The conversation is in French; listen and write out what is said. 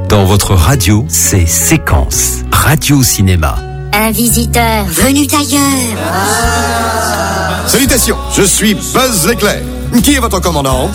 Dans votre radio, c'est Séquence. Radio Cinéma. Un visiteur venu d'ailleurs. Salutations, je suis Buzz l'éclair. Qui est votre commandant?